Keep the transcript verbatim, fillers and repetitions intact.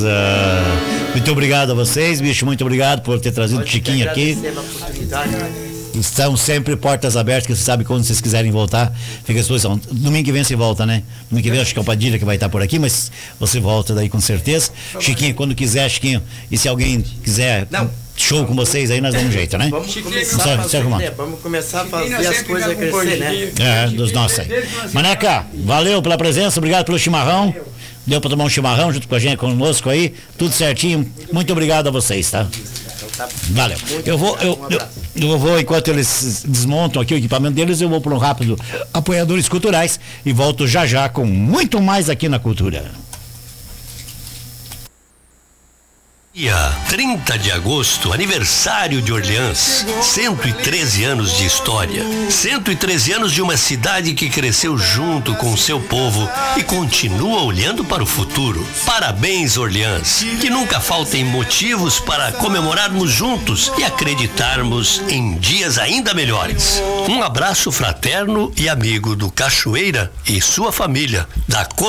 beleza. Muito obrigado a vocês, bicho. Muito obrigado por ter trazido o Chiquinho aqui. Estão sempre portas abertas, que você sabe quando vocês quiserem voltar, fica à disposição. Domingo que vem você volta, né? Domingo que vem acho que é o Padilha que vai estar por aqui, mas você volta daí com certeza. Chiquinho, quando quiser, Chiquinho, e se alguém quiser Não. show com vocês aí, nós damos um jeito, né? Vamos começar, a fazer, né? Vamos começar a fazer as coisas crescer, né? É, dos nossos aí. Maneca, valeu pela presença, obrigado pelo chimarrão. Deu para tomar um chimarrão junto com a gente, conosco aí, tudo certinho. Muito obrigado a vocês, tá? Valeu. Eu vou, eu, eu, eu vou, enquanto eles desmontam aqui o equipamento deles, eu vou para um rápido Apoiadores Culturais e volto já já com muito mais aqui na Cultura. Dia trinta de agosto, aniversário de Orleans, cento e treze anos de história, cento e treze anos de uma cidade que cresceu junto com o seu povo e continua olhando para o futuro. Parabéns, Orleans, que nunca faltem motivos para comemorarmos juntos e acreditarmos em dias ainda melhores. Um abraço fraterno e amigo do Cachoeira e sua família, da Colônia